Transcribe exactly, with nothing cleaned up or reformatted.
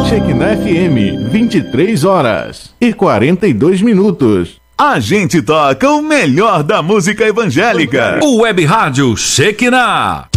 Shekinah F M, vinte e três horas e quarenta e dois minutos. A gente toca o melhor da música evangélica. O Web Rádio Shekinah.